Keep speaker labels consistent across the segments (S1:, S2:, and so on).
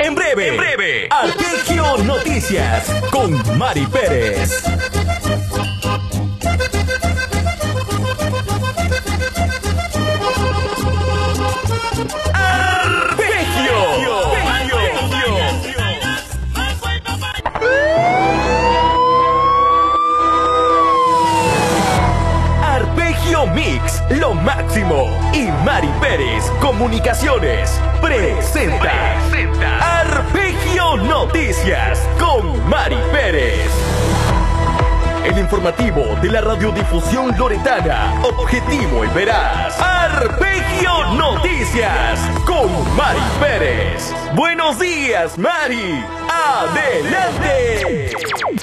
S1: En breve, Arpegio Noticias con Mari Pérez. Arpegio Mix, lo máximo. Y Mari Pérez Comunicaciones presenta Arpegio Noticias con Mari Pérez. El informativo de la radiodifusión loretana, objetivo y veraz. Arpegio Noticias con Mari Pérez. Buenos días, Mari. ¡Adelante!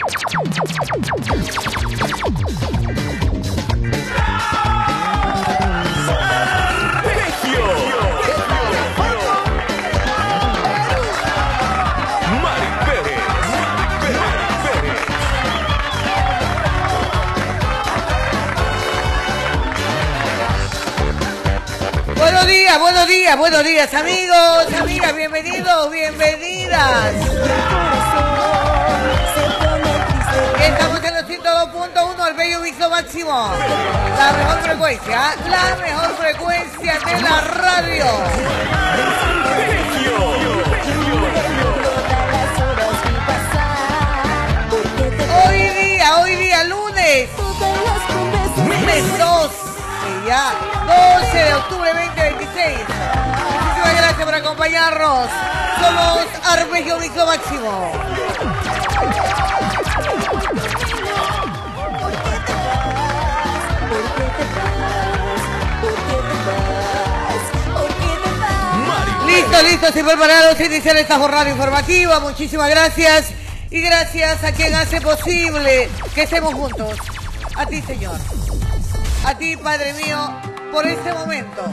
S2: Buenos días amigos, amigas, bienvenidos, bienvenidas. Estamos en los 102.1, el bello Mix máximo. La mejor frecuencia de la radio. Hoy día lunes 2. Ya, 12 de octubre 2026. Muchísimas gracias por acompañarnos. Somos Arpegio Mix máximo. Listos y preparados a iniciar esta jornada informativa. Muchísimas gracias. Y gracias a quien hace posible que estemos juntos. A ti, Señor. A ti, Padre mío, por este momento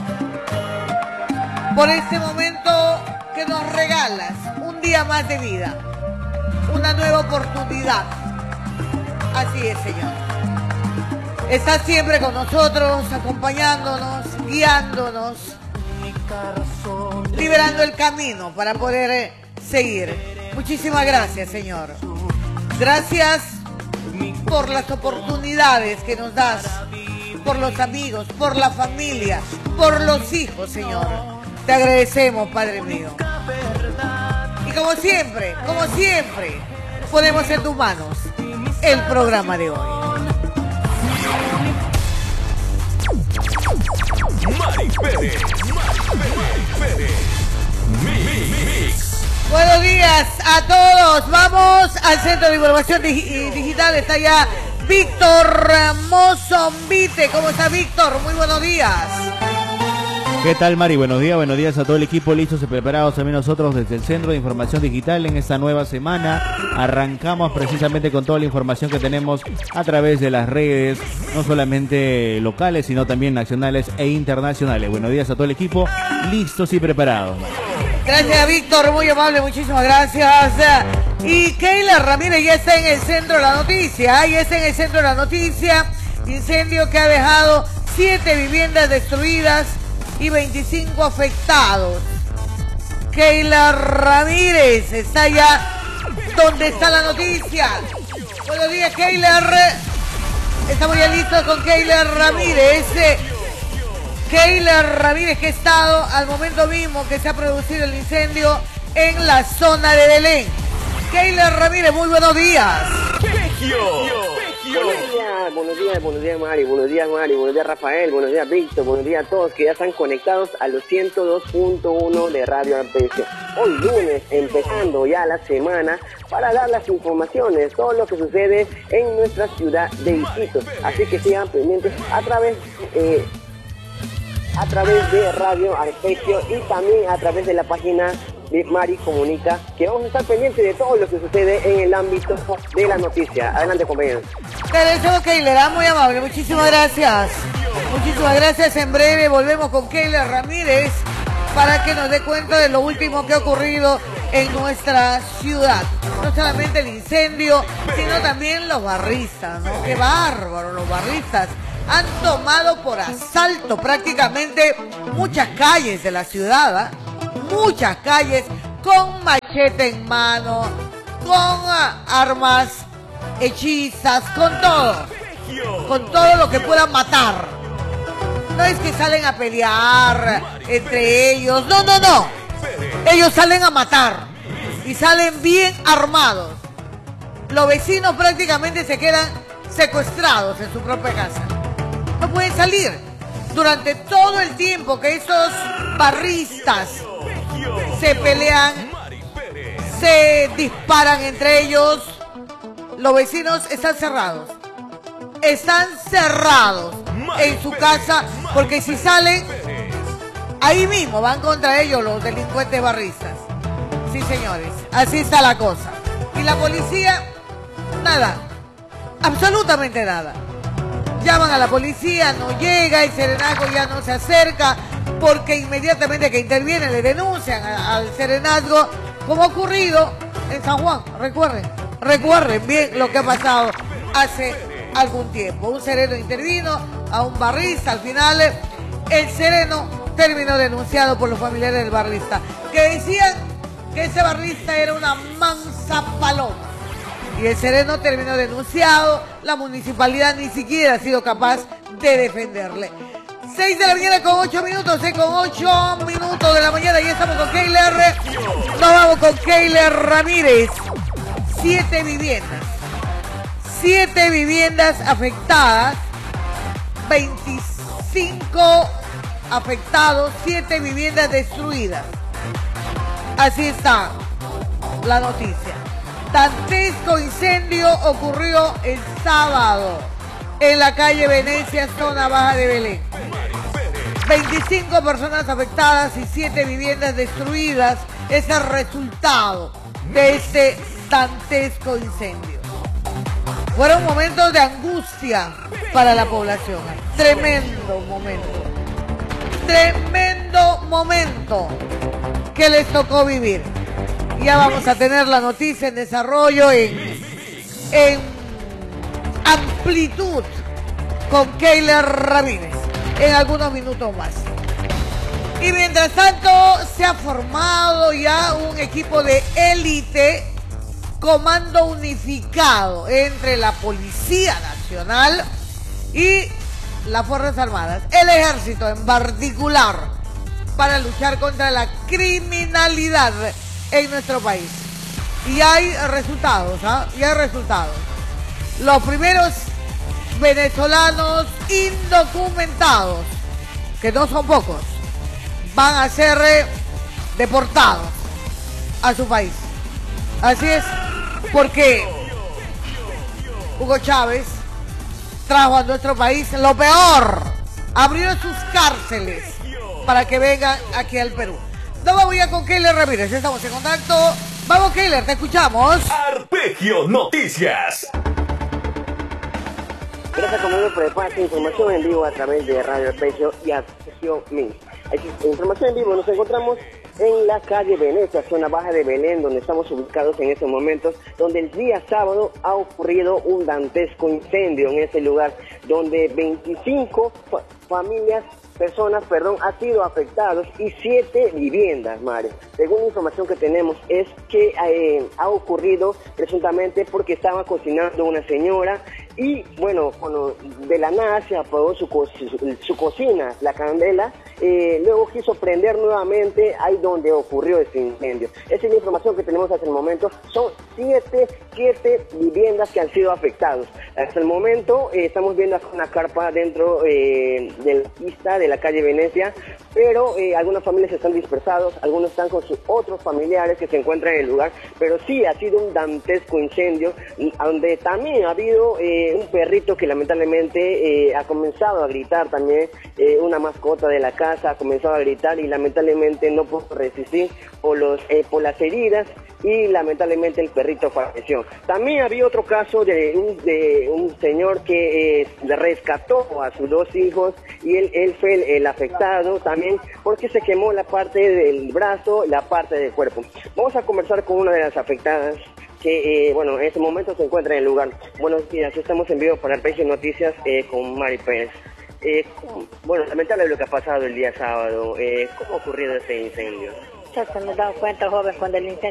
S2: que nos regalas un día más de vida, una nueva oportunidad. Así es, Señor. Estás siempre con nosotros, acompañándonos, guiándonos, liberando el camino para poder seguir. Muchísimas gracias, Señor. Gracias por las oportunidades que nos das, por los amigos, por la familia, por los hijos, Señor. Te agradecemos, Padre mío. Y como siempre, ponemos en tus manos el programa de hoy.
S1: Mari Pérez. Mix.
S2: Buenos días a todos. Vamos al Centro de Información Digital. Está ya Víctor Mozombite. ¿Cómo está, Víctor? Muy buenos días.
S3: ¿Qué tal, Mari? Buenos días a todo el equipo, listos y preparados también nosotros desde el Centro de Información Digital en esta nueva semana. Arrancamos precisamente con toda la información que tenemos a través de las redes, no solamente locales, sino también nacionales e internacionales. Buenos días a todo el equipo, listos y preparados.
S2: Gracias, Víctor, muy amable, muchísimas gracias. Y Keila Ramírez ya está en el centro de la noticia. Incendio que ha dejado 7 viviendas destruidas y 25 afectados. Keila Ramírez está ya donde está la noticia. Buenos días, Keila. Estamos ya listos con Keila Ramírez. Keila Ramírez, que ha estado al momento mismo que se ha producido el incendio en la zona de Belén. Keila Ramírez, muy buenos días.
S4: Buenos días Mari, buenos días Rafael, buenos días Víctor, buenos días a todos que ya están conectados a los 102.1 de Radio Arpegio. Hoy lunes, empezando ya la semana para dar las informaciones, todo lo que sucede en nuestra ciudad de Iquitos. Así que sigan pendientes a través de Radio Arpegio y también a través de la página de Mari Comunica, que vamos a estar pendientes de todo lo que sucede en el ámbito de la noticia. Adelante, compañeros.
S2: Te agradecemos, Keila, muy amable, muchísimas gracias. Muchísimas gracias. En breve volvemos con Keila Ramírez para que nos dé cuenta de lo último que ha ocurrido en nuestra ciudad. No solamente el incendio, sino también los barristas, ¿no? Qué bárbaro, los barristas han tomado por asalto prácticamente muchas calles de la ciudad, ¿eh? Muchas calles con machete en mano, con armas hechizas, con todo lo que puedan matar. No es que salen a pelear entre ellos, no. Ellos salen a matar y salen bien armados. Los vecinos prácticamente se quedan secuestrados en su propia casa. No pueden salir. Durante todo el tiempo que esos barristas se pelean, se disparan entre ellos, los vecinos están cerrados. Están cerrados en su casa porque si salen, ahí mismo van contra ellos los delincuentes barristas. Sí, señores, así está la cosa. Y la policía, nada, absolutamente nada. Llaman a la policía, no llega, el serenazgo ya no se acerca, porque inmediatamente que intervienen le denuncian al serenazgo, como ha ocurrido en San Juan. Recuerden bien lo que ha pasado hace algún tiempo. Un sereno intervino a un barrista, al final el sereno terminó denunciado por los familiares del barrista, que decían que ese barrista era una mansa paloma. Y el sereno terminó denunciado, la municipalidad ni siquiera ha sido capaz de defenderle. 6 de la mañana con 8 minutos, con 8 minutos de la mañana, ya estamos con Keiler. Nos vamos con Keiler Ramírez. 7 viviendas afectadas, 25 afectados, 7 viviendas destruidas. Así está la noticia. Dantesco incendio ocurrió el sábado en la calle Venecia, zona baja de Belén. 25 personas afectadas y 7 viviendas destruidas es el resultado de este dantesco incendio. Fueron momentos de angustia para la población. Tremendo momento que les tocó vivir. Ya vamos a tener la noticia en desarrollo, en amplitud, con Keiler Ramírez en algunos minutos más. Y mientras tanto se ha formado ya un equipo de élite, comando unificado entre la Policía Nacional y las Fuerzas Armadas, el Ejército en particular, para luchar contra la criminalidad en nuestro país. Y hay resultados, y hay resultados. Los primeros venezolanos indocumentados, que no son pocos, van a ser deportados a su país. Así es, porque Hugo Chávez trajo a nuestro país lo peor, abrió sus cárceles para que vengan aquí al Perú. Nos vamos ya con Keiler Ramírez, estamos en contacto. Vamos, Keiler, te escuchamos.
S1: Arpegio Noticias.
S4: Gracias, Comando, por el pase de información en vivo a través de Radio Arpegio y Arpegio Mix. Información en vivo, nos encontramos en la calle Venecia, zona baja de Belén, donde estamos ubicados en estos momentos, donde el día sábado ha ocurrido un dantesco incendio en ese lugar, donde 25 personas han sido afectados y 7 viviendas, Mario. Según la información que tenemos es que ha ocurrido presuntamente porque estaba cocinando una señora y bueno, de la nada se apagó su cocina, la candela, luego quiso prender nuevamente ahí donde ocurrió este incendio. Esa es la información que tenemos hasta el momento. Son 7 viviendas que han sido afectadas. Hasta el momento estamos viendo una carpa dentro de la pista de la calle Venecia, pero algunas familias están dispersados, algunos están con sus otros familiares que se encuentran en el lugar, pero sí ha sido un dantesco incendio, donde también ha habido un perrito que lamentablemente ha comenzado a gritar también, una mascota de la casa ha comenzado a gritar y lamentablemente no pudo resistir por las heridas y lamentablemente el perrito falleció. También había otro caso de un señor que rescató a sus 2 hijos y él fue el afectado también porque se quemó la parte del brazo, la parte del cuerpo. Vamos a conversar con una de las afectadas que, en este momento se encuentra en el lugar. Buenos días, estamos en vivo para Arpegio Noticias con Mari Pérez. Lamentable lo que ha pasado el día sábado. ¿Cómo ha ocurrido ese incendio?
S5: Ya se me he dado cuenta, joven, cuando el incendio estaba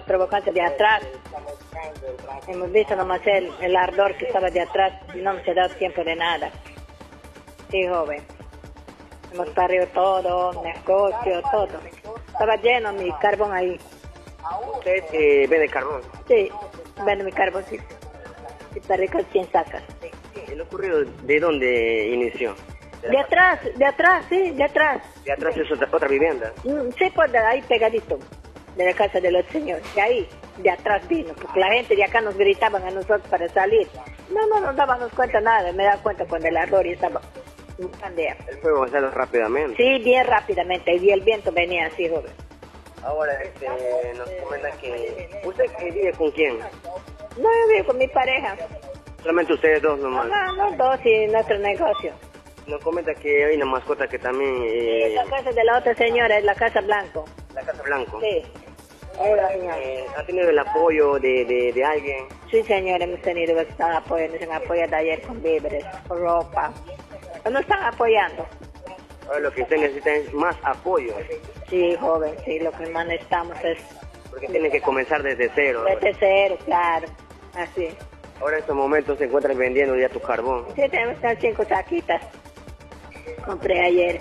S5: provocante de atrás. Hemos visto nomás el ardor que estaba de atrás y no nos ha dado tiempo de nada. Sí, joven. Hemos barrido todo, negocio, todo. Estaba lleno mi carbón ahí.
S4: ¿Usted vende carbón?
S5: Sí, vendo mi carbón, sí. Y para rico 100 sacas.
S4: ¿El ocurrido de dónde inició?
S5: De atrás, sí, de atrás.
S4: ¿De atrás es otra vivienda?
S5: Sí, pues de ahí pegadito, de la casa de los señores. De ahí, de atrás vino, porque la gente de acá nos gritaban a nosotros para salir. No nos dábamos cuenta nada, me daba cuenta cuando el ardor ya estaba grande.
S4: El fuego salió rápidamente.
S5: Sí, bien rápidamente, y el viento venía así, joven.
S4: Ahora nos comenta que... ¿Usted vive con quién?
S5: No, yo vivo con mi pareja.
S4: Solamente ustedes dos nomás.
S5: No, dos y nuestro negocio.
S4: Nos comenta que hay una mascota que también...
S5: Sí, la casa de la otra señora es la Casa Blanco.
S4: La Casa Blanco.
S5: Sí.
S4: Ahora, ¿ha tenido el apoyo de alguien?
S5: Sí, señor, hemos tenido bastante apoyo. Nos han apoyado ayer con víveres, con ropa. Nos están apoyando.
S4: Ahora lo que usted necesita es más apoyo.
S5: Sí, joven, sí, lo que más necesitamos es...
S4: Porque tiene que comenzar desde cero.
S5: Desde cero, claro. Así.
S4: Ahora en estos momentos se encuentran vendiendo ya tu carbón.
S5: Sí, tenemos 5 saquitas. Compré ayer.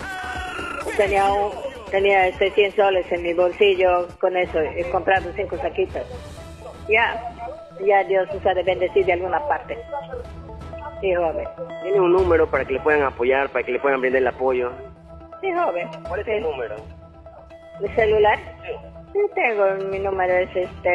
S5: Tenía 100 soles en mi bolsillo, con eso he comprado 5 saquitas. Ya Dios nos ha de bendecir de alguna parte. Sí, joven.
S4: ¿Tiene un número para que le puedan apoyar, para que le puedan brindar el apoyo?
S5: Sí, joven.
S4: ¿Cuál es el número?
S5: ¿Mi celular?
S4: Sí.
S5: Sí, tengo, mi número es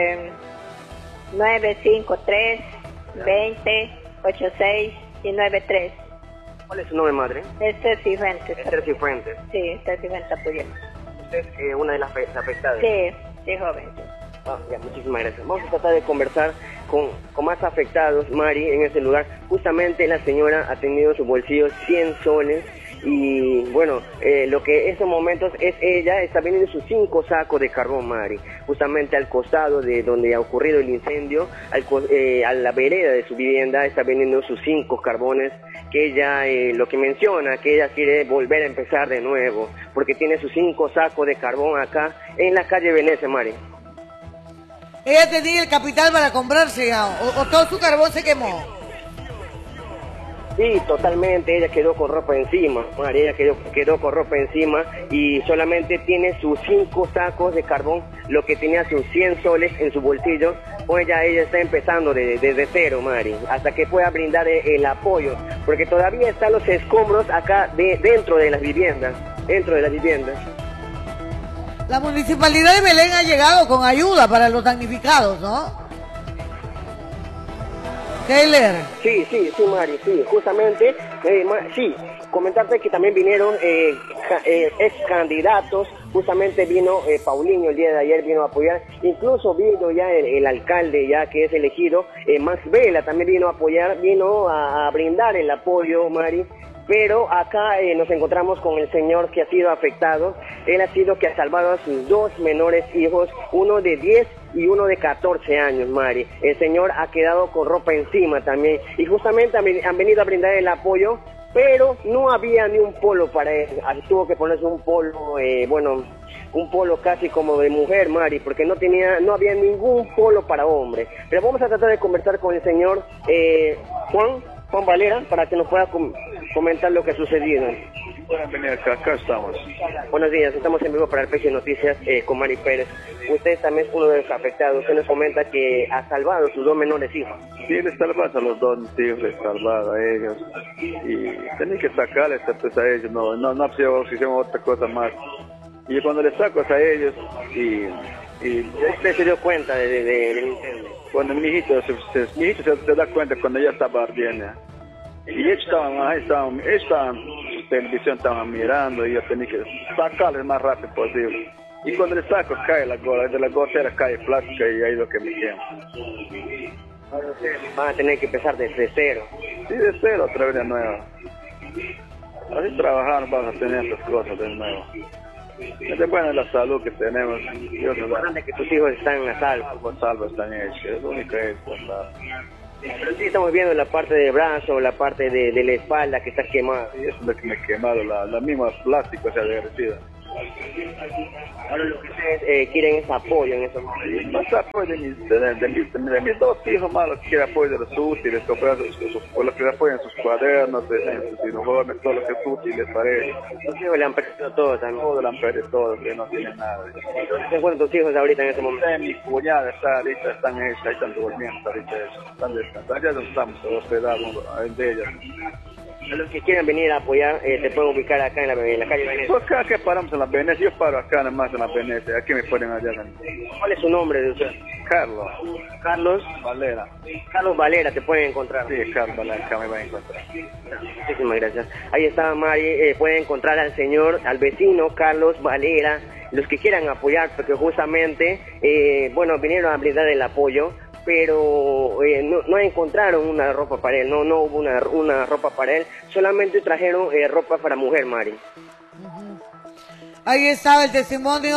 S5: 953 20 86 y 93.
S4: ¿Cuál es su nombre, madre?
S5: Cifuentes.
S4: Cifuentes.
S5: Sí, Cifuentes apoya.
S4: ¿Usted es una de las afectadas?
S5: Sí, joven. Sí.
S4: Ya, muchísimas gracias. Vamos a tratar de conversar con más afectados, Mari, en ese lugar. Justamente la señora ha tenido en su bolsillo 100 soles y bueno, lo que en estos momentos es ella está vendiendo sus 5 sacos de carbón, Mari, justamente al costado de donde ha ocurrido el incendio, a la vereda de su vivienda está vendiendo sus 5 carbones, que ella, lo que menciona, que ella quiere volver a empezar de nuevo, porque tiene sus 5 sacos de carbón acá en la calle Venecia, Mari.
S2: Ella tenía el capital para comprarse ya, o todo su carbón se quemó.
S4: Sí, totalmente, ella quedó con ropa encima, María, ella quedó con ropa encima y solamente tiene sus 5 sacos de carbón, lo que tenía sus 100 soles en su bolsillo, pues ella está empezando desde cero, Mari, hasta que pueda brindar el apoyo, porque todavía están los escombros acá dentro de las viviendas,
S2: La Municipalidad de Belén ha llegado con ayuda para los damnificados, ¿no? Taylor.
S4: Sí, Mari, sí, justamente, sí, comentarte que también vinieron ex candidatos, justamente vino Paulinho el día de ayer, vino a apoyar, incluso vino ya el alcalde ya que es elegido, Max Vela también vino a apoyar, vino a brindar el apoyo, Mari. Pero acá nos encontramos con el señor que ha sido afectado. Él ha sido que ha salvado a sus 2 menores hijos, uno de 10 y uno de 14 años, Mari. El señor ha quedado con ropa encima también. Y justamente han venido a brindar el apoyo, pero no había ni un polo para él. Tuvo que ponerse un polo, un polo casi como de mujer, Mari, porque no había ningún polo para hombre. Pero vamos a tratar de conversar con el señor Juan Valera, para que nos pueda comentar lo que ha sucedido.
S6: Pueden venir acá estamos.
S4: Buenos días, estamos en vivo para Arpecio Noticias con Mari Pérez. Usted también es uno de los afectados. Usted nos comenta que ha salvado a sus 2 menores hijos.
S6: Sí, les salvas a los 2 hijos, les salvas a ellos. Y tenés que sacarles pues, a ellos, no hicimos otra cosa más. Y cuando les saco a ellos y
S4: ¿Usted se dio cuenta del incendio?
S6: Cuando mi hijito se da cuenta cuando ya estaba ardiendo. Y ellos estaban televisión, estaban mirando y yo tenía que sacarles lo más rápido posible. Y cuando le saco cae de la gotera cae plástica y ahí es lo que me quema.
S4: Ahora ustedes van a tener que empezar desde cero.
S6: Sí, de cero otra vez de nuevo. Así trabajar vamos a tener estas cosas de nuevo. Es buena la salud que tenemos.
S4: Lo importante es que tus hijos están a salvo.
S6: Salvo están hechos, es lo único que es.
S4: Pero sí estamos viendo la parte del brazo, la parte de la espalda que está quemada.
S6: Y eso es lo que me ha quemado, la misma plástico se ha derretido.
S4: Ahora lo que ustedes quieren es apoyo en esos momentos.
S6: Más apoyo de mis dos hijos más, los que quieren apoyo de los útiles, comprar los que apoyan sus cuadernos, sus uniformes, todo lo que es útiles para ellos.
S4: Los hijos le han perdido todo también.
S6: Todo le han perdido todo, que no tienen nada.
S4: ¿Se encuentran tus hijos ahorita en ese momento?
S6: Mi cuñada está ahorita, están ahí están durmiendo ahorita, están descansando. Ya no estamos hospedados de ellas.
S4: A los que quieran venir a apoyar, te pueden ubicar acá en la calle Venecia.
S6: Pues acá que paramos en la Venecia, yo paro acá nada más en la Venecia, aquí me ponen allá.
S4: ¿Cuál es su nombre de usted?
S6: Carlos.
S4: Carlos
S6: Valera.
S4: Carlos Valera, te pueden encontrar.
S6: Sí, Carlos Valera, acá me va a encontrar.
S4: Muchísimas gracias. Ahí está Mari, pueden encontrar al señor, al vecino Carlos Valera, los que quieran apoyar, porque justamente, vinieron a brindar el apoyo, pero no encontraron una ropa para él, no hubo una ropa para él, solamente trajeron ropa para mujer, Mari.
S2: Ahí estaba el testimonio.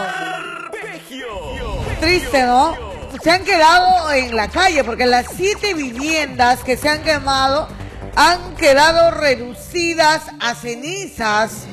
S2: Triste, ¿no? Se han quedado en la calle porque las 7 viviendas que se han quemado han quedado reducidas a cenizas.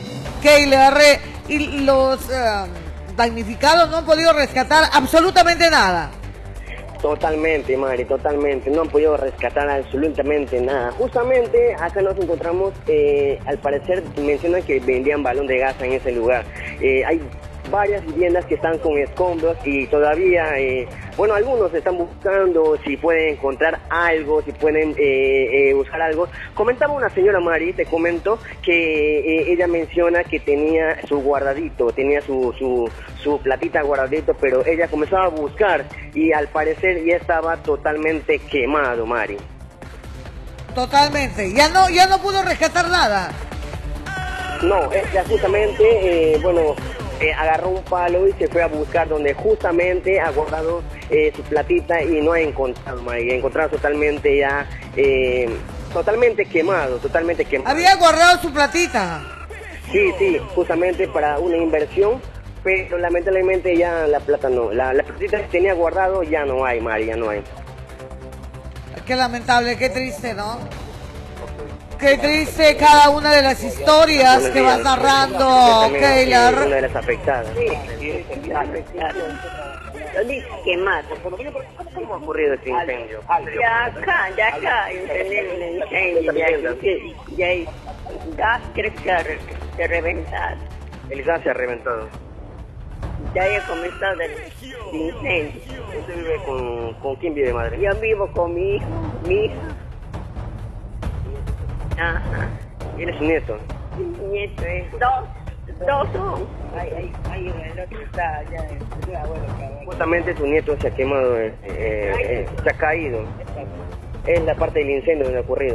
S2: Y los damnificados no han podido rescatar absolutamente nada.
S4: Totalmente, Mari, totalmente. No han podido rescatar absolutamente nada. Justamente acá nos encontramos, al parecer mencionan que vendían balón de gas en ese lugar. Hay varias viviendas que están con escombros y todavía, algunos están buscando si pueden encontrar algo, si pueden buscar algo. Comentaba una señora, Mari, te comento, que ella menciona que tenía su guardadito, tenía su platita guardadito, pero ella comenzó a buscar y al parecer ya estaba totalmente quemado, Mari.
S2: Totalmente, ya no pudo rescatar nada.
S4: No, ella justamente, agarró un palo y se fue a buscar donde justamente ha guardado su platita y no ha encontrado, Mari. Ha encontrado totalmente ya, totalmente quemado.
S2: Había guardado su platita.
S4: Sí, justamente para una inversión, pero lamentablemente ya la plata no. La platita que tenía guardado ya no hay, Mari, ya no hay.
S2: Qué lamentable, qué triste, ¿no? Qué triste cada una de las historias que vas narrando, Keylor.
S4: Una de las afectadas.
S5: Sí, afectadas. Lo dije quemado.
S4: ¿Cómo ha ocurrido este incendio?
S5: Ya acá, el incendio, ya gas creo que se ha reventado.
S4: El gas se ha reventado.
S5: Ya he comenzado el incendio.
S4: ¿Usted vive con quién vive, madre?
S5: Yo vivo con mi hija. Ajá.
S4: ¿Eres su nieto?
S5: Nieto es dos son.
S7: Ahí el otro está allá, el abuelo.
S4: Justamente su nieto se ha quemado, se ha caído. Es la parte del incendio donde ha ocurrido.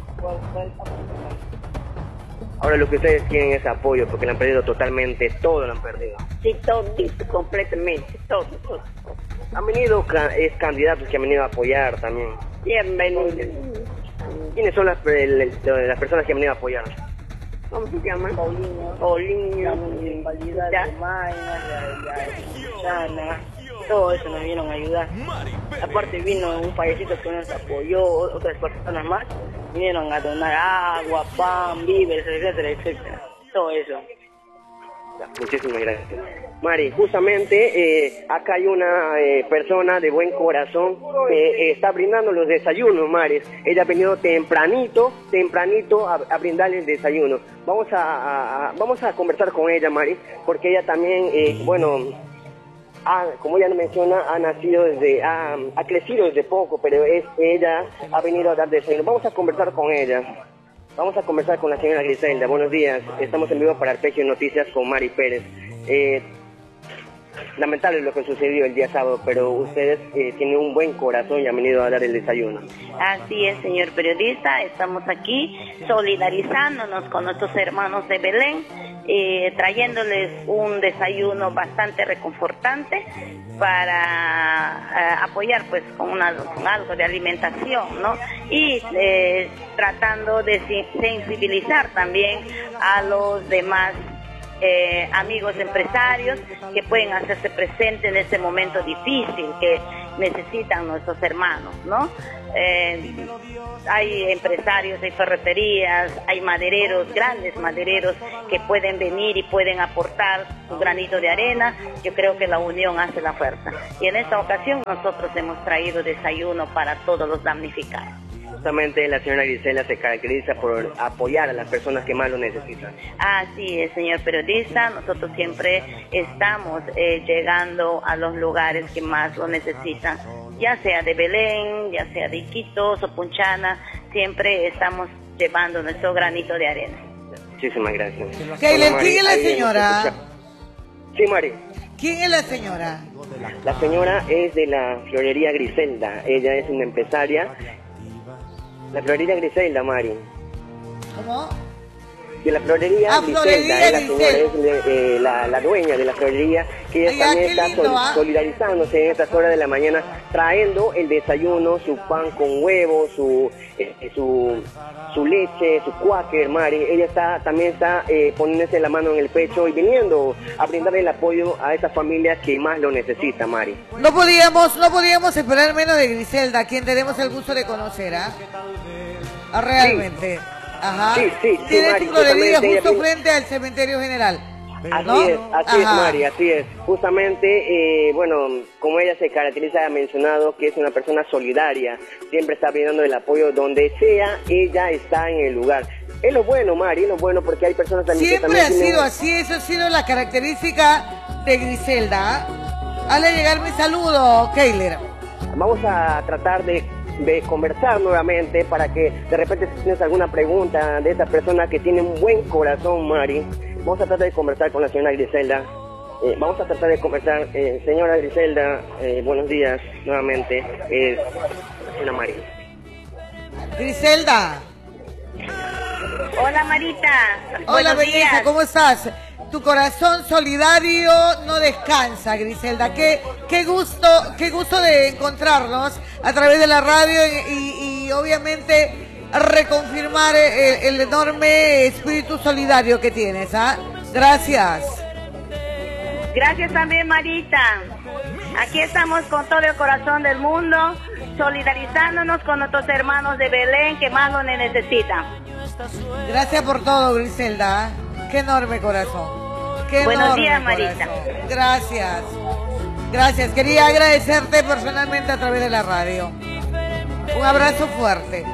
S4: Ahora lo que ustedes quieren es apoyo porque le han perdido totalmente, todo lo han perdido.
S5: Sí, todo, completamente, todo.
S4: Han venido candidatos que han venido a apoyar también.
S5: Bienvenido.
S4: ¿Quiénes son las personas que han venido a apoyar?
S5: ¿Cómo se llama?
S7: Paulinho, invalidad de Mayna, Sana, todo eso nos vinieron a ayudar. Aparte vino un payasito que nos apoyó, otras personas más vinieron a donar agua, pan, víveres, etcétera, todo eso.
S4: Muchísimas gracias. Mari, justamente acá hay una persona de buen corazón que está brindando los desayunos, Mari. Ella ha venido tempranito a brindarle el desayuno. Vamos a conversar con ella, Mari, porque ella también, como ella menciona, ha crecido desde poco, pero ella ha venido a dar desayuno. Vamos a conversar con ella. Vamos a conversar con la señora Griselda. Buenos días. Estamos en vivo para Arpegio Noticias con Mari Pérez. Lamentable lo que sucedió el día sábado, pero ustedes tienen un buen corazón y han venido a dar el desayuno.
S8: Así es, señor periodista. Estamos aquí solidarizándonos con nuestros hermanos de Belén, trayéndoles un desayuno bastante reconfortante para apoyar pues con algo de alimentación, ¿no? Y tratando de sensibilizar también a los demás amigos empresarios que pueden hacerse presentes en este momento difícil que necesitan nuestros hermanos, ¿no? Hay empresarios, hay ferreterías, hay madereros, grandes madereros que pueden venir y pueden aportar su granito de arena. Yo creo que la unión hace la fuerza. Y en esta ocasión nosotros hemos traído desayuno para todos los damnificados.
S4: Justamente la señora Griselda se caracteriza por apoyar a las personas que más lo necesitan.
S8: Así es, señor periodista, nosotros siempre estamos llegando a los lugares que más lo necesitan, ya sea de Belén, ya sea de Iquitos o Punchana, siempre estamos llevando nuestro granito de arena.
S4: Muchísimas gracias.
S2: ¿Quién es la señora?
S4: Sí, Mari.
S2: ¿Quién es la señora?
S4: La señora es de la florería Griselda, ella es una empresaria. La florería Griselda, Mari.
S2: ¿Cómo?
S4: De la florería Griselda, la señora es la dueña de la florería, que ella también está solidarizándose en estas horas de la mañana, trayendo el desayuno, su pan con huevo, su leche, su quaker, Mari. Ella también está poniéndose la mano en el pecho y viniendo a brindar el apoyo a esas familias que más lo necesitan, Mari.
S2: No podíamos esperar menos de Griselda, a quien tenemos el gusto de conocer, ¿ah? Realmente. Sí. Ajá.
S4: Sí,
S2: tiene
S4: Mari,
S2: su florería justo frente al cementerio general.
S4: Así es, Mari, así es. Justamente, bueno, como ella se caracteriza, ha mencionado que es una persona solidaria, siempre está brindando el apoyo donde sea, ella está en el lugar. Es lo bueno, Mari, es lo bueno porque hay personas también
S2: siempre
S4: que también
S2: ha sido así, eso ha sido la característica de Griselda. Hazle llegar mi saludo, Keiler.
S4: Vamos a tratar de conversar nuevamente para que de repente si tienes alguna pregunta de esa persona que tiene un buen corazón, Mari, vamos a tratar de conversar con la señora Griselda. Vamos a tratar de conversar. Señora Griselda, buenos días nuevamente. Señora Mari.
S2: Griselda.
S8: Hola, Marita.
S2: Hola, belleza, ¿cómo estás? Tu corazón solidario no descansa, Griselda. Qué gusto de encontrarnos a través de la radio y obviamente reconfirmar el enorme espíritu solidario que tienes, ¿ah? Gracias.
S8: Gracias también, Marita. Aquí estamos con todo el corazón del mundo, solidarizándonos con nuestros hermanos de Belén que más lo necesitan.
S2: Gracias por todo, Griselda. Qué enorme corazón.
S8: Buenos días, Marita.
S2: Gracias. Gracias. Quería agradecerte personalmente a través de la radio. Un abrazo fuerte.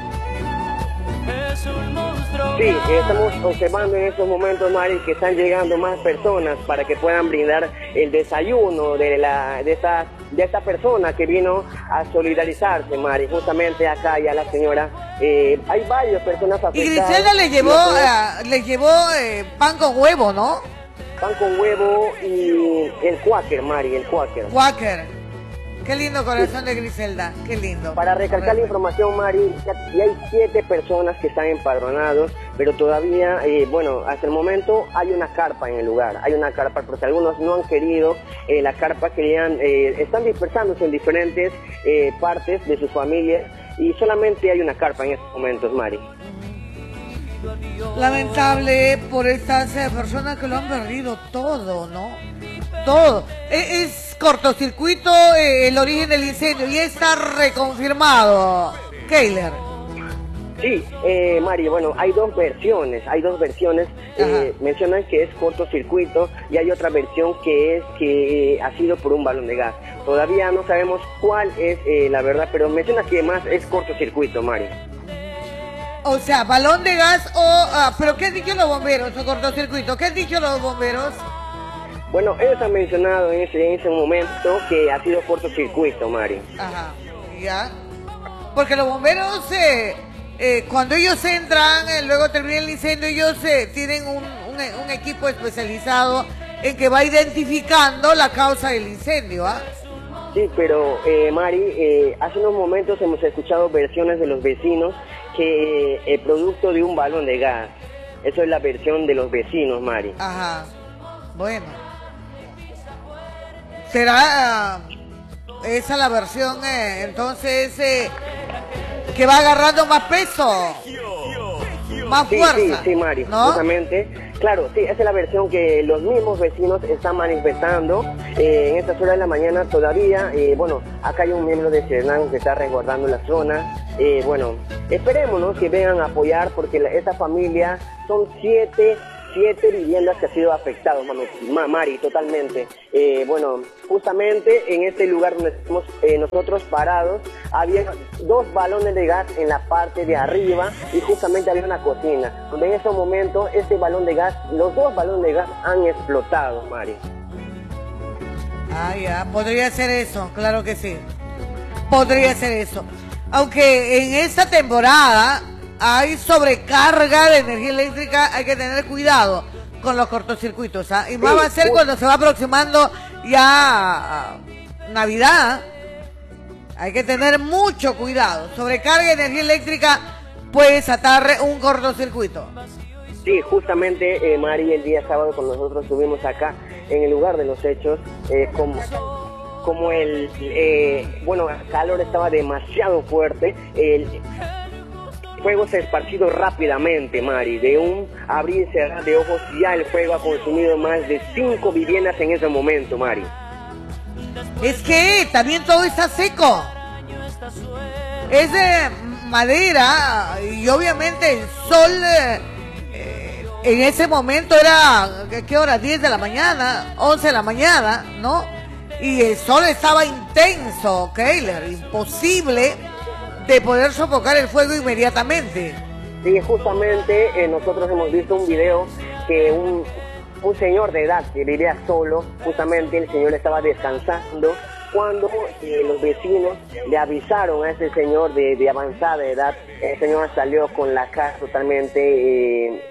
S4: Sí, estamos observando en estos momentos, Mari, que están llegando más personas para que puedan brindar el desayuno de esta persona que vino a solidarizarse, Mari. Justamente acá ya la señora, hay varias personas afectadas.
S2: Y Griselda le llevó pan con huevo, ¿no?
S4: Pan con huevo y el quaker, Mari, el quaker.
S2: Quaker. Qué lindo corazón de Griselda, qué lindo.
S4: Para recalcar la información, Mari, ya hay 7 personas que están empadronados, pero todavía, bueno, hasta el momento hay una carpa en el lugar, hay una carpa porque algunos no han querido, la carpa están dispersándose en diferentes partes de sus familias y solamente hay una carpa en estos momentos, Mari.
S2: Lamentable por estas personas que lo han perdido todo, ¿no? Todo. Es cortocircuito el origen del incendio y está reconfirmado. Keiler.
S4: Sí, Mari, bueno, hay dos versiones. Mencionan que es cortocircuito y hay otra versión que ha sido por un balón de gas. Todavía no sabemos cuál es la verdad, pero menciona que más es cortocircuito, Mari.
S2: O sea, balón de gas o... ¿pero qué han dicho los bomberos o cortocircuito? ¿Qué han dicho los bomberos?
S4: Bueno, ellos han mencionado en ese momento que ha sido cortocircuito, Mari.
S2: Ajá, ya. Porque los bomberos, cuando ellos entran, luego termina el incendio, ellos tienen un equipo especializado en que va identificando la causa del incendio, ¿ah?
S4: Sí, pero Mari, hace unos momentos hemos escuchado versiones de los vecinos que el producto de un balón de gas. Eso es la versión de los vecinos, Mari.
S2: Ajá, bueno. ¿Será esa la versión entonces que va agarrando más peso? más fuerza.
S4: Sí, Mari,
S2: ¿no?
S4: justamente. Claro, sí, esa es la versión que los mismos vecinos están manifestando en estas horas de la mañana todavía. Bueno, acá hay un miembro de Serenán que está resguardando la zona. Bueno, esperemos, ¿no?, que vengan a apoyar, porque esta familia son siete viviendas que han sido afectadas, Mari, totalmente. Bueno, justamente en este lugar donde estamos nosotros parados, había 2 balones de gas en la parte de arriba y justamente había una cocina, donde en ese momento los 2 balones de gas han explotado, Mari.
S2: Ah, ya, podría ser eso, claro que sí. Podría ser eso. Aunque en esta temporada hay sobrecarga de energía eléctrica, hay que tener cuidado con los cortocircuitos, ¿ah? Y más va a ser cuando se va aproximando ya Navidad. Hay que tener mucho cuidado. Sobrecarga de energía eléctrica puede desatar un cortocircuito.
S4: Sí, justamente, Mari, el día sábado cuando nosotros estuvimos acá en el lugar de los hechos, como el calor estaba demasiado fuerte, el fuego se ha esparcido rápidamente, Mari. De un abrir y cerrar de ojos, ya el fuego ha consumido más de 5 viviendas en ese momento, Mari.
S2: Es que también todo está seco. Es de madera y obviamente el sol en ese momento era, ¿qué hora? 10 de la mañana, 11 de la mañana, ¿no? Y el sol estaba intenso, Keiler, imposible de poder sofocar el fuego inmediatamente.
S4: Sí, justamente nosotros hemos visto un video que un señor de edad que vivía solo, justamente el señor estaba descansando cuando los vecinos le avisaron a ese señor de avanzada edad. El señor salió con la cara totalmente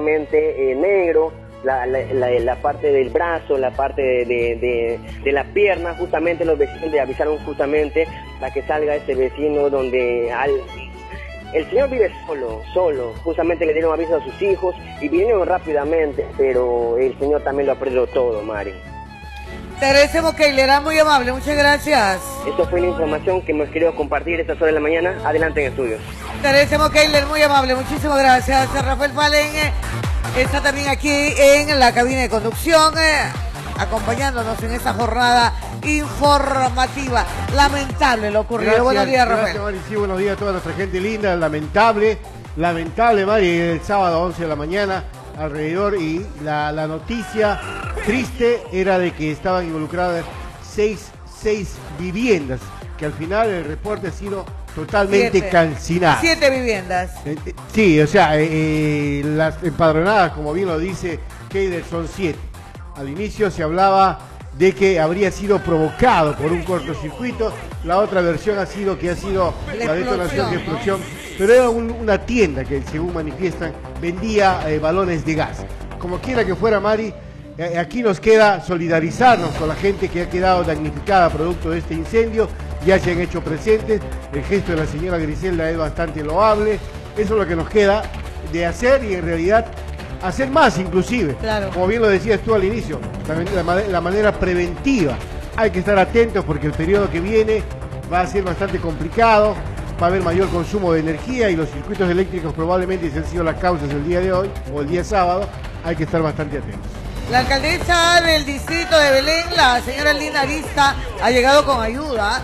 S4: negro, la parte del brazo, la parte de la pierna. Justamente los vecinos le avisaron justamente para que salga ese vecino donde el señor vive solo, justamente le dieron aviso a sus hijos y vinieron rápidamente, pero el señor también lo ha perdido todo, Mari.
S2: Te agradecemos, Keiler, muy amable, muchas gracias.
S4: Esto fue la información que hemos querido compartir esta hora de la mañana. Adelante en estudios.
S2: Te agradecemos, Keiler, muy amable, muchísimas gracias. Rafael Fallen está también aquí en la cabina de conducción, acompañándonos en esta jornada informativa. Lamentable lo ocurrido.
S9: Gracias,
S2: buenos días, Rafael.
S9: Gracias, Mari. Sí, buenos días a toda nuestra gente linda. Lamentable, Mari, el sábado 11 de la mañana alrededor, y la noticia triste era de que estaban involucradas seis viviendas, que al final el reporte ha sido totalmente calcinado.
S2: 7 viviendas.
S9: Sí, o sea, las empadronadas, como bien lo dice Keiler, son 7. Al inicio se hablaba de que habría sido provocado por un cortocircuito. La otra versión ha sido que ha sido la detonación de explosión, pero era una tienda que, según manifiestan, vendía balones de gas. Como quiera que fuera, Mari, aquí nos queda solidarizarnos con la gente que ha quedado damnificada producto de este incendio. Ya se han hecho presentes. El gesto de la señora Griselda es bastante loable. Eso es lo que nos queda de hacer, y en realidad hacer más, inclusive.
S2: Claro.
S9: Como bien lo decías tú al inicio, la manera preventiva. Hay que estar atentos porque el periodo que viene va a ser bastante complicado. Va a haber mayor consumo de energía y los circuitos eléctricos probablemente se han sido las causas el día de hoy o el día sábado. Hay que estar bastante atentos.
S2: La alcaldesa del distrito de Belén, la señora Lina Arista, ha llegado con ayuda.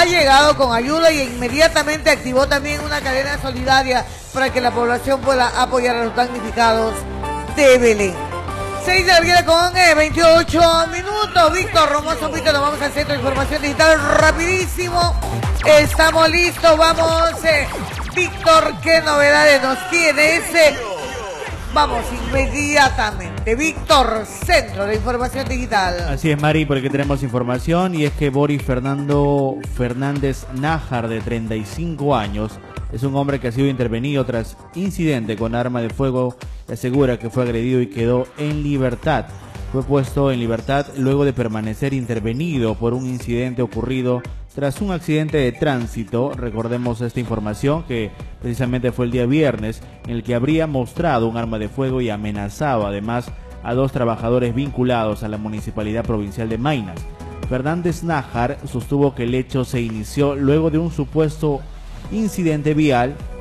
S2: Y inmediatamente activó también una cadena solidaria para que la población pueda apoyar a los damnificados de Belén. 6 de la mañana con 28 minutos. Víctor Romoso, Víctor, nos vamos al Centro de Información Digital rapidísimo. Estamos listos, vamos. Víctor, ¿qué novedades nos tienes? Vamos inmediatamente. Víctor, Centro de Información Digital.
S3: Así es, Mari, porque tenemos información, y es que Boris Fernando Fernández Nájar, de 35 años, es un hombre que ha sido intervenido tras incidente con arma de fuego. Asegura que fue agredido y quedó en libertad. Fue puesto en libertad luego de permanecer intervenido por un incidente ocurrido tras un accidente de tránsito. Recordemos esta información, que precisamente fue el día viernes, en el que habría mostrado un arma de fuego y amenazaba además a 2 trabajadores vinculados a la Municipalidad Provincial de Maynas. Fernández Nájar sostuvo que el hecho se inició luego de un supuesto incidente vial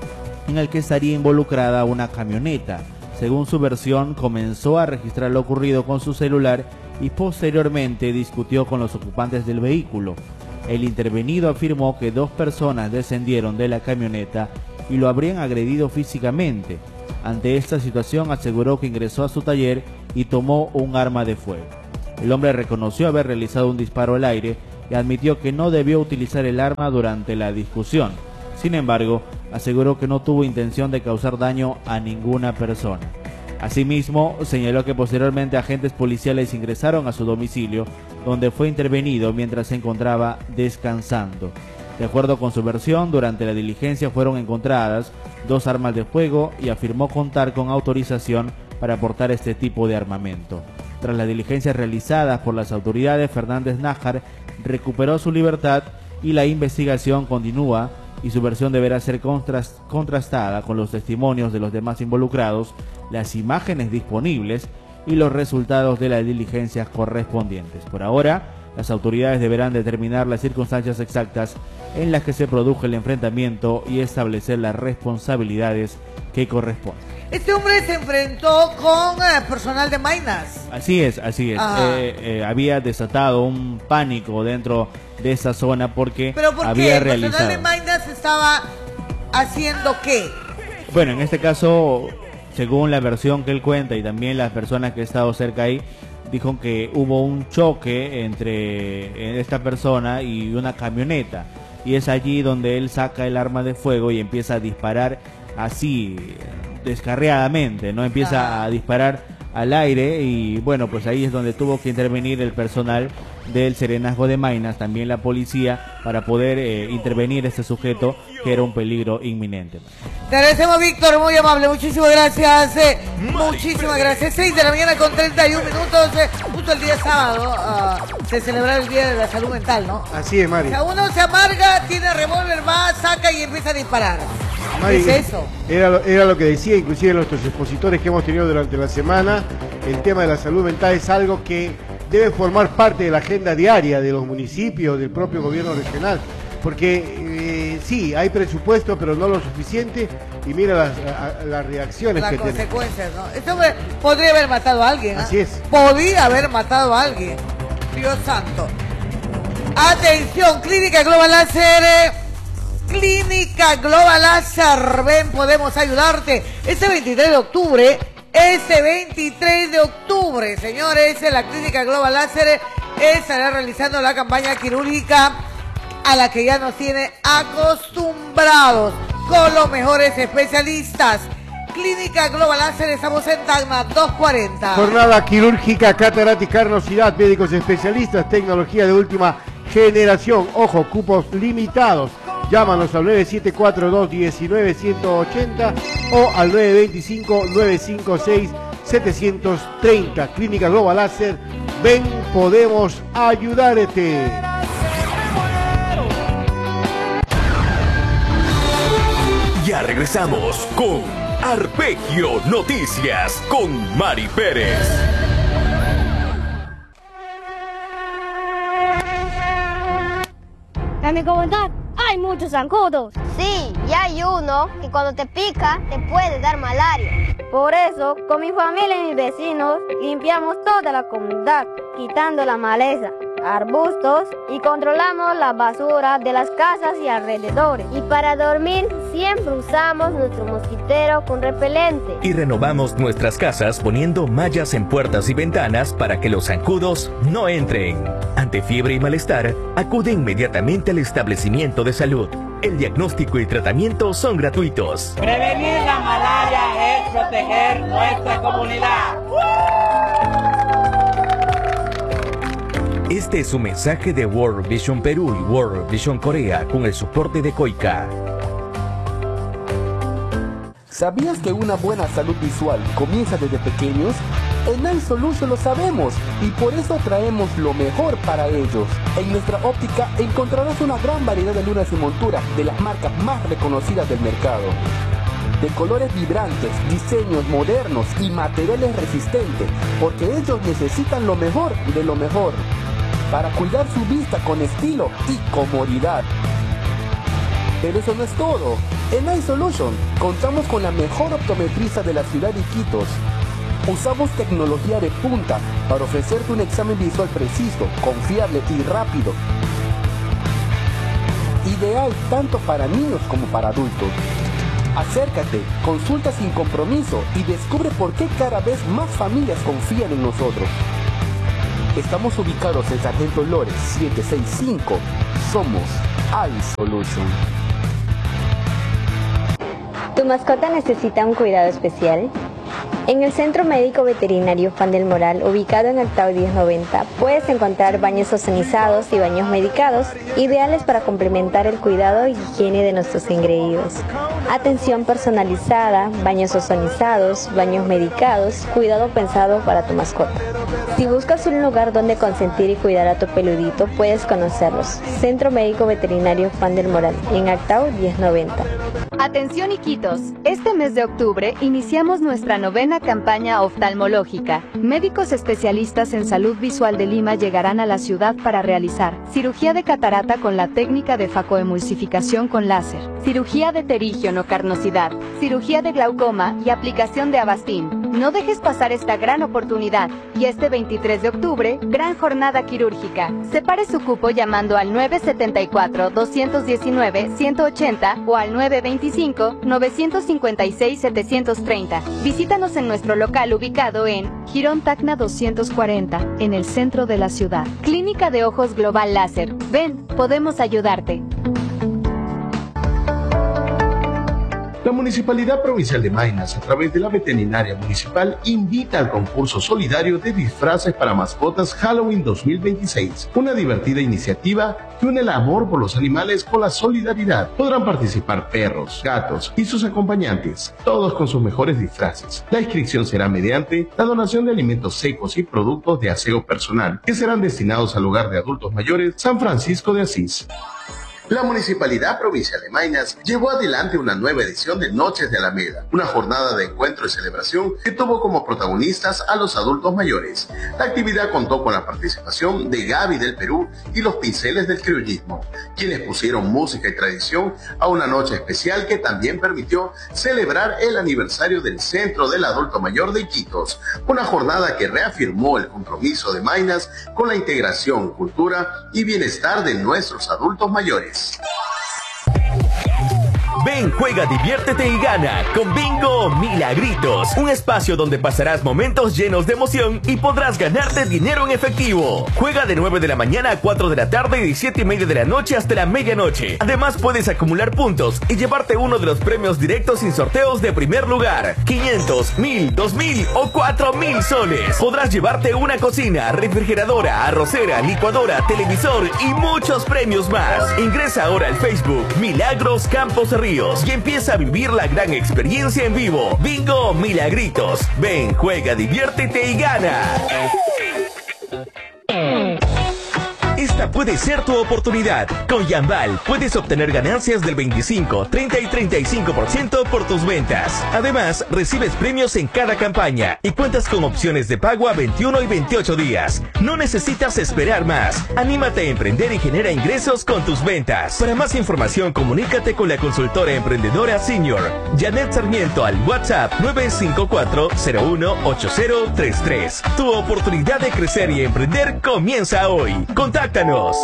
S3: en el que estaría involucrada una camioneta. Según su versión, comenzó a registrar lo ocurrido con su celular y posteriormente discutió con los ocupantes del vehículo. El intervenido afirmó que 2 personas descendieron de la camioneta y lo habrían agredido físicamente. Ante esta situación aseguró que ingresó a su taller y tomó un arma de fuego. El hombre reconoció haber realizado un disparo al aire y admitió que no debió utilizar el arma durante la discusión. Sin embargo, aseguró que no tuvo intención de causar daño a ninguna persona. Asimismo, señaló que posteriormente agentes policiales ingresaron a su domicilio, donde fue intervenido mientras se encontraba descansando. De acuerdo con su versión, durante la diligencia fueron encontradas 2 armas de fuego y afirmó contar con autorización para portar este tipo de armamento. Tras las diligencias realizadas por las autoridades, Fernández Nájar recuperó su libertad y la investigación continúa y su versión deberá ser contrastada con los testimonios de los demás involucrados, las imágenes disponibles y los resultados de las diligencias correspondientes. Por ahora, las autoridades deberán determinar las circunstancias exactas en las que se produjo el enfrentamiento y establecer las responsabilidades que corresponden.
S2: Este hombre se enfrentó con personal de Mainas.
S3: Así es. Había desatado un pánico dentro de esa zona porque había realizado...
S2: ¿El personal de Mainas estaba haciendo qué?
S3: Bueno, en este caso, según la versión que él cuenta y también las personas que han estado cerca ahí, dijo que hubo un choque entre esta persona y una camioneta. Y es allí donde él saca el arma de fuego y empieza a disparar así, descarriadamente, ¿no? Empieza a disparar al aire y bueno, pues ahí es donde tuvo que intervenir el personal del Serenazgo de Mainas, también la policía, para poder intervenir este sujeto que era un peligro inminente.
S2: Te agradecemos, Víctor, muy amable, muchísimas gracias, muchísimas gracias. 6 de la mañana con 31 minutos, justo el día sábado, se celebra el Día de la Salud Mental, ¿no?
S9: Así es, Mari.
S2: O sea, uno se amarga, tiene revólver, va, saca y empieza a disparar.
S9: Mari,
S2: ¿qué es eso?
S9: Era lo que decía inclusive nuestros expositores que hemos tenido durante la semana. El tema de la salud mental es algo que debe formar parte de la agenda diaria de los municipios, del propio gobierno regional, porque sí, hay presupuesto, pero no lo suficiente, y mira las reacciones
S2: las
S9: que tiene.
S2: Las consecuencias, ¿no? Este hombre podría haber matado a alguien, ¿eh?
S9: Así es.
S2: Podría haber matado a alguien. Dios santo. Atención, Clínica Global Láser. Clínica Global Láser. Ven, podemos ayudarte. Este 23 de octubre... señores, la Clínica Global Láser estará realizando la campaña quirúrgica a la que ya nos tiene acostumbrados con los mejores especialistas. Clínica Global Láser, estamos en Tacna 240.
S9: Jornada quirúrgica, catarata y carnosidad, médicos especialistas, tecnología de última generación. Ojo, cupos limitados. Llámanos al 974-219-180 o al 925-956-730. Clínica Global Láser. Ven, podemos ayudarte.
S1: Ya regresamos con Arpegio Noticias con Mari Pérez.
S10: En mi comunidad hay muchos zancudos.
S11: Sí, y hay uno que cuando te pica te puede dar malaria.
S10: Por eso, con mi familia y mis vecinos, limpiamos toda la comunidad, quitando la maleza, arbustos y controlamos la basura de las casas y alrededores.
S11: Y para dormir siempre usamos nuestro mosquitero con repelente.
S1: Y renovamos nuestras casas poniendo mallas en puertas y ventanas para que los zancudos no entren. Ante fiebre y malestar, acude inmediatamente al establecimiento de salud. El diagnóstico y tratamiento son gratuitos.
S12: Prevenir la malaria es proteger nuestra comunidad.
S1: Este es un mensaje de World Vision Perú y World Vision Corea con el soporte de COICA.
S13: ¿Sabías que una buena salud visual comienza desde pequeños? En Eye Solution lo sabemos y por eso traemos lo mejor para ellos. En nuestra óptica encontrarás una gran variedad de lunas y monturas de las marcas más reconocidas del mercado. De colores vibrantes, diseños modernos y materiales resistentes, porque ellos necesitan lo mejor de lo mejor para cuidar su vista con estilo y comodidad. Pero eso no es todo. En Eye Solution contamos con la mejor optometrista de la ciudad de Iquitos. Usamos tecnología de punta para ofrecerte un examen visual preciso, confiable y rápido. Ideal tanto para niños como para adultos. Acércate, consulta sin compromiso y descubre por qué cada vez más familias confían en nosotros. Estamos ubicados en Sargento Lores 765. Somos Eye Solution.
S14: ¿Tu mascota necesita un cuidado especial? En el Centro Médico Veterinario Juan del Moral, ubicado en Octavo 1090, puedes encontrar baños ozonizados y baños medicados, ideales para complementar el cuidado y higiene de nuestros engreídos. Atención personalizada, baños ozonizados, baños medicados, cuidado pensado para tu mascota. Si buscas un lugar donde consentir y cuidar a tu peludito, puedes conocerlos. Centro Médico Veterinario Juan del Moral, en Octavo 1090.
S15: Atención Iquitos, este mes de octubre iniciamos nuestra novena campaña oftalmológica. Médicos especialistas en salud visual de Lima llegarán a la ciudad para realizar cirugía de catarata con la técnica de facoemulsificación con láser, cirugía de terigionocarnosidad, cirugía de glaucoma y aplicación de Avastin. No dejes pasar esta gran oportunidad y este 23 de octubre, gran jornada quirúrgica. Separe su cupo llamando al 974-219-180 o al 925-956-730. Visítanos en nuestro local ubicado en Girón Tacna 240, en el centro de la ciudad. Clínica de Ojos Global Láser. Ven, podemos ayudarte.
S16: La Municipalidad Provincial de Maynas, a través de la Veterinaria Municipal, invita al concurso solidario de disfraces para mascotas Halloween 2026. Una divertida iniciativa que une el amor por los animales con la solidaridad. Podrán participar perros, gatos y sus acompañantes, todos con sus mejores disfraces. La inscripción será mediante la donación de alimentos secos y productos de aseo personal, que serán destinados al Hogar de Adultos Mayores San Francisco de Asís. La Municipalidad Provincial de Maynas llevó adelante una nueva edición de Noches de Alameda, una jornada de encuentro y celebración que tuvo como protagonistas a los adultos mayores. La actividad contó con la participación de Gaby del Perú y los Pinceles del Criollismo, quienes pusieron música y tradición a una noche especial que también permitió celebrar el aniversario del Centro del Adulto Mayor de Iquitos, una jornada que reafirmó el compromiso de Maynas con la integración, cultura y bienestar de nuestros adultos mayores.
S1: Ven, juega, diviértete y gana con Bingo Milagritos, un espacio donde pasarás momentos llenos de emoción y podrás ganarte dinero en efectivo. Juega de 9 de la mañana a 4 de la tarde y de 7:30 de la noche hasta la medianoche. Además puedes acumular puntos y llevarte uno de los premios directos sin sorteos de primer lugar, 500, 1000, 2000 o 4000 soles. Podrás llevarte una cocina, refrigeradora, arrocera, licuadora, televisor y muchos premios más. Ingresa ahora al Facebook Milagros Campos Ríos y empieza a vivir la gran experiencia en vivo. Bingo Milagritos. Ven, juega, diviértete y gana. Esta puede ser tu oportunidad. Con Yambal puedes obtener ganancias del 25, 30 y 35% por tus ventas. Además, recibes premios en cada campaña y cuentas con opciones de pago a 21 y 28 días. No necesitas esperar más. Anímate a emprender y genera ingresos con tus ventas. Para más información, comunícate con la consultora emprendedora Senior, Janet Sarmiento, al WhatsApp 954-018033. Tu oportunidad de crecer y emprender comienza hoy. Contáctanos.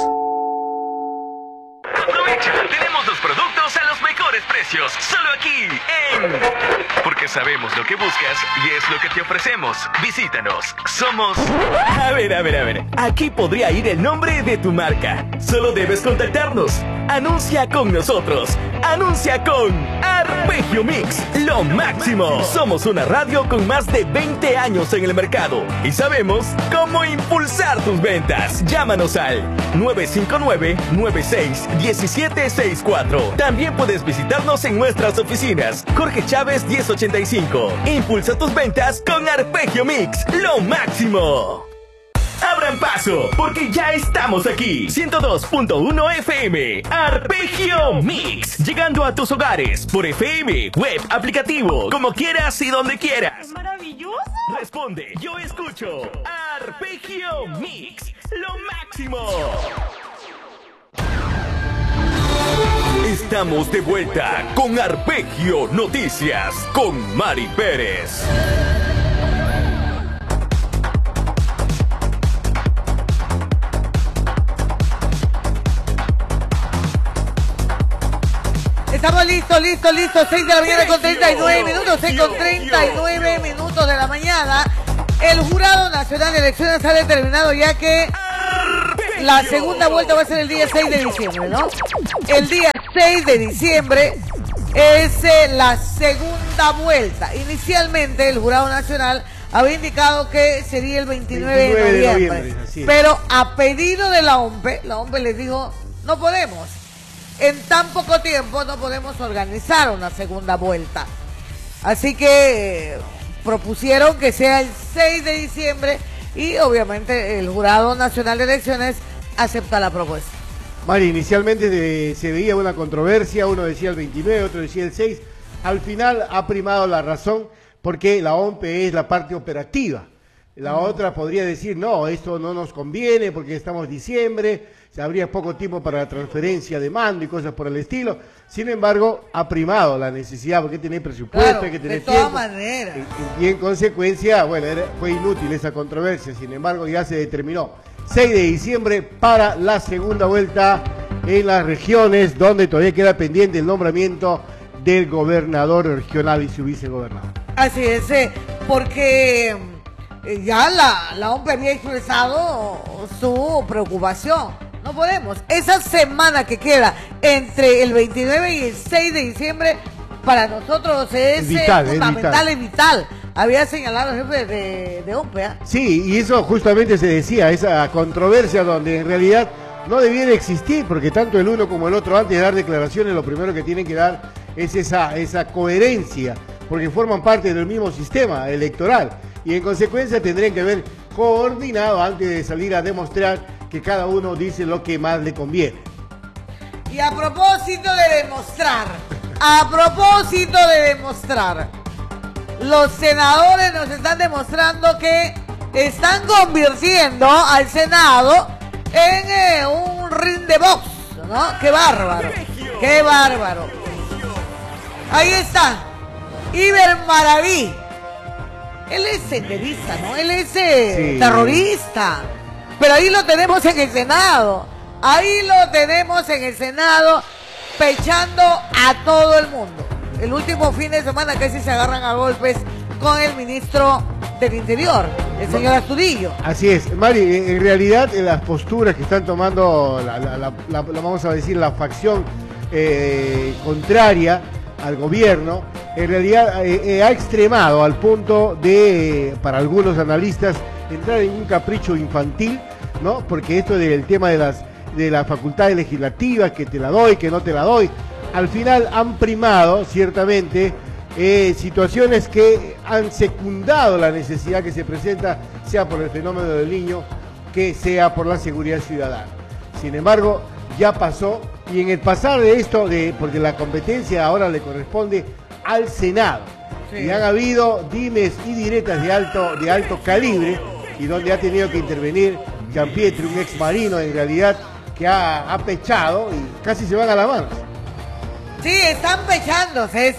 S17: Aprovecha, tenemos los productos a los mejores precios, solo aquí en... Porque sabemos lo que buscas y es lo que te ofrecemos. Visítanos, somos...
S1: A ver, aquí podría ir el nombre de tu marca. Solo debes contactarnos. Anuncia con nosotros. Anuncia con Arpegio Mix, lo máximo. Somos una radio con más de 20 años en el mercado y sabemos cómo impulsar tus ventas. Llámanos al 959-96-1764. También puedes visitarnos en nuestras oficinas. Jorge Chávez 1085. Impulsa tus ventas con Arpegio Mix, lo máximo. Abran paso, porque ya estamos aquí. 102.1 FM, Arpegio Mix. Llegando a tus hogares por FM, web, aplicativo, como quieras y donde quieras.
S18: ¡Es maravilloso!
S1: Responde, yo escucho. Arpegio Mix, lo máximo. Estamos de vuelta con Arpegio Noticias con Mari Pérez.
S2: Estamos listos, 6 de la mañana con 39 minutos, 6 con 39 minutos de la mañana. El Jurado Nacional de Elecciones ha determinado ya que la segunda vuelta va a ser el día 6 de diciembre, ¿no? El día 6 de diciembre es la segunda vuelta. Inicialmente el Jurado Nacional había indicado que sería el 29 de noviembre. Pero a pedido de la OMPE les dijo, no podemos. En tan poco tiempo no podemos organizar una segunda vuelta. Así que propusieron que sea el 6 de diciembre y obviamente el Jurado Nacional de Elecciones acepta la propuesta.
S9: Mari, inicialmente se veía una controversia, uno decía el 29, otro decía el 6. Al final ha primado la razón porque la OMPE es la parte operativa. La otra podría decir, no, esto no nos conviene porque estamos en diciembre, habría poco tiempo para la transferencia de mando y cosas por el estilo. Sin embargo, ha primado la necesidad porque hay que tener presupuesto,
S2: claro,
S9: hay que tener
S2: de todas
S9: tiempo.
S2: maneras.
S9: Y en consecuencia, bueno, fue inútil esa controversia. Sin embargo, ya se determinó 6 de diciembre para la segunda vuelta en las regiones donde todavía queda pendiente el nombramiento del gobernador regional y su vicegobernador.
S2: Así es, porque ya la OMPE había expresado su preocupación. No podemos. Esa semana que queda entre el 29 y el 6 de diciembre para nosotros es fundamental, es vital. Había señalado el jefe de OMPE.
S9: Sí, y eso justamente se decía, esa controversia donde en realidad no debiera existir, porque tanto el uno como el otro antes de dar declaraciones lo primero que tienen que dar es esa coherencia, porque forman parte del mismo sistema electoral y en consecuencia tendrían que haber coordinado antes de salir a demostrar que cada uno dice lo que más le conviene.
S2: Y a propósito de demostrar, los senadores nos están demostrando que están convirtiendo al Senado en un ring de box, ¿no? ¡Qué bárbaro! ¡Qué bárbaro! Ahí está, Iber Maraví. Él es senderista, ¿no? Él es terrorista. Pero ahí lo tenemos en el Senado. Ahí lo tenemos en el Senado, pechando a todo el mundo. El último fin de semana casi se agarran a golpes con el ministro del Interior, el señor Astudillo.
S9: Así es, Mari, en realidad las posturas que están tomando, vamos a decir, la facción contraria al gobierno, en realidad ha extremado al punto de, para algunos analistas, entrar en un capricho infantil, ¿no? Porque esto del tema de las facultades legislativas, que te la doy, que no te la doy, al final han primado, ciertamente, situaciones que han secundado la necesidad que se presenta, sea por el fenómeno del niño, que sea por la seguridad ciudadana. Sin embargo, ya pasó, y en el pasar de esto, porque la competencia ahora le corresponde al Senado, y han habido dimes y diretas de alto calibre, y donde ha tenido que intervenir Gianpietri, un ex marino en realidad, que ha pechado y casi se van a la mano.
S2: Sí, están pechándose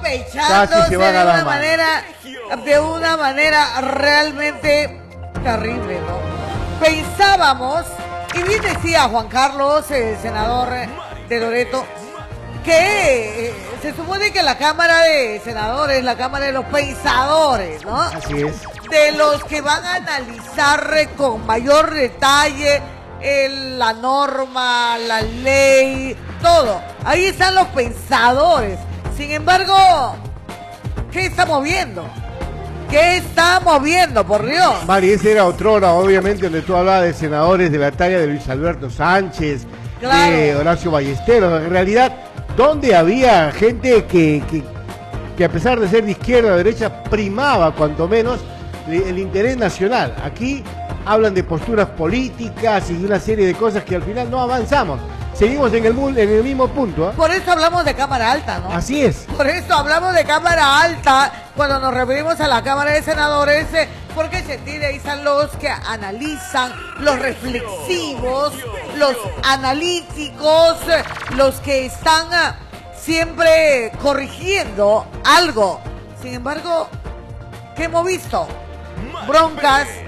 S2: de una manera realmente terrible, ¿no? Pensábamos, y bien decía Juan Carlos, el senador de Loreto, que se supone que la Cámara de Senadores, la Cámara de los Pensadores, ¿no?
S9: Así es.
S2: De los que van a analizar con mayor detalle la norma, la ley, todo. Ahí están los pensadores. Sin embargo, ¿qué estamos viendo? ¿Qué estamos viendo, por Dios?
S9: Mari, ese era otrora, obviamente, donde tú hablabas de senadores de la talla de Luis Alberto Sánchez, de Horacio Ballesteros. En realidad, donde había gente que a pesar de ser de izquierda o derecha, primaba cuanto menos el interés nacional. Aquí hablan de posturas políticas y una serie de cosas que al final no avanzamos. Seguimos en el mismo punto, ¿eh?
S2: Por eso hablamos de Cámara Alta, ¿no?
S9: Así es.
S2: Por eso hablamos de Cámara Alta cuando nos referimos a la Cámara de Senadores, porque se entiende, ahí están los que analizan, los reflexivos, los analíticos, los que están siempre corrigiendo algo. Sin embargo, ¿qué hemos visto? Broncas